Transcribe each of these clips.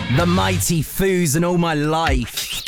The Mighty Foos and All My Life.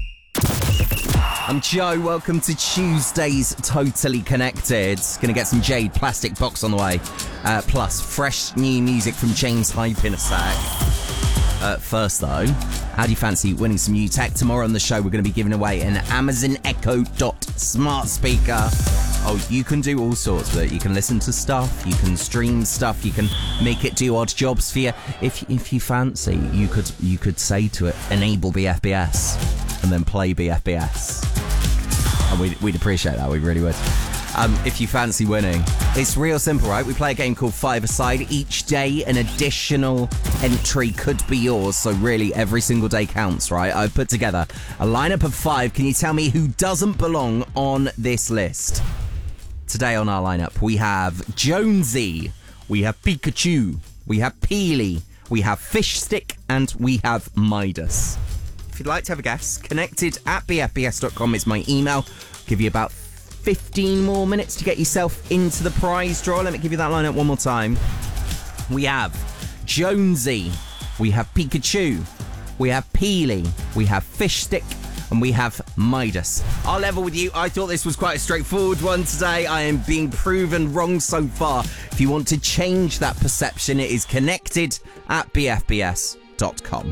I'm Joe, welcome to Tuesday's Totally Connected. Gonna get some Jade Plastic Box on the way. Plus, fresh new music from James Hype in a sec. First though, how do you fancy winning some new tech? Tomorrow on the show, we're going to be giving away an Amazon Echo Dot smart speaker. Oh, you can do all sorts with it. You can listen to stuff, you can stream stuff, you can make it do odd jobs for you. If you fancy, you could say to it, enable BFBS, and then play BFBS. And we'd appreciate that, we really would. If you fancy winning, it's real simple, right? We play a game called Five-A-Side. Each day, an additional entry could be yours, so really every single day counts, right? I've put together a lineup of 5. Can you tell me who doesn't belong on this list? Today on our lineup, we have Jonesy, we have Pikachu, we have Peely, we have Fishstick, and we have Midas. If you'd like to have a guess, connected@bfbs.com is my email. Give you about 15 more minutes to get yourself into the prize draw. Let me give you that lineup one more time. We have Jonesy, we have Pikachu, we have Peely, we have Fishstick, and we have Midas. I'll level with you. I thought this was quite a straightforward one today. I am being proven wrong so far. If you want to change that perception, it is connected@bfbs.com.